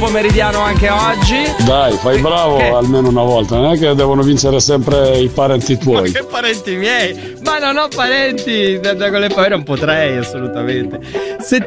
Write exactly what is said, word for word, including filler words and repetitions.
pomeridiano anche oggi. Dai, fai bravo che? Almeno una volta, non è che devono vincere sempre i parenti tuoi. Ma che parenti miei? Ma non ho parenti, con le paure non potrei assolutamente. Se